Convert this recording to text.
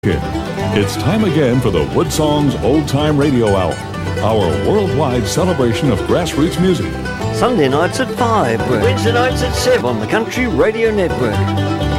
It's time again for the Wood Songs Old Time Radio Hour, our worldwide celebration of grassroots music. Sunday nights at 5, Wednesday nights at 7 on the Country Radio Network.